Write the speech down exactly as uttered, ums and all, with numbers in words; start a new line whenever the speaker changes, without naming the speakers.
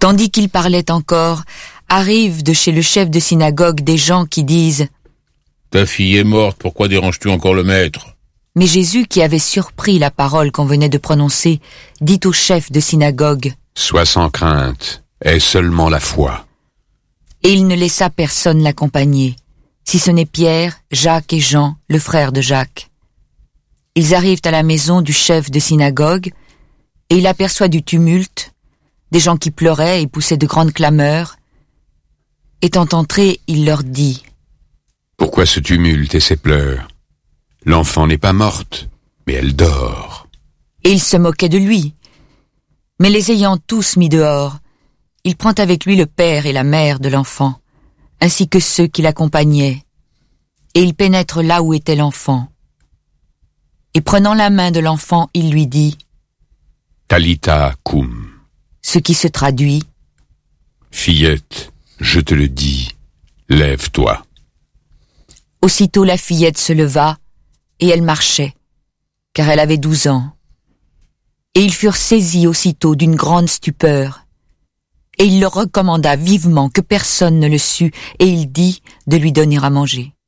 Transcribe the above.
Tandis qu'il parlait encore, arrivent de chez le chef de synagogue des gens qui disent
« Ta fille est morte, pourquoi déranges-tu encore le maître ?»
Mais Jésus, qui avait surpris la parole qu'on venait de prononcer, dit au chef de synagogue
« Sois sans crainte, aie seulement la foi. »
Et il ne laissa personne l'accompagner, si ce n'est Pierre, Jacques et Jean, le frère de Jacques. Ils arrivent à la maison du chef de synagogue, et il aperçoit du tumulte, des gens qui pleuraient et poussaient de grandes clameurs. Étant entré, il leur dit
« Pourquoi ce tumulte et ces pleurs ? L'enfant n'est pas morte, mais elle dort. »
Et il se moquait de lui. Mais les ayant tous mis dehors, il prend avec lui le père et la mère de l'enfant, ainsi que ceux qui l'accompagnaient, et il pénètre là où était l'enfant. Et prenant la main de l'enfant, il lui dit
« Talitha koum »,
ce qui se traduit
« Fillette, je te le dis, lève-toi. »
Aussitôt la fillette se leva, et elle marchait, car elle avait douze ans. Et ils furent saisis aussitôt d'une grande stupeur. Et il leur recommanda vivement que personne ne le sût, et il dit de lui donner à manger.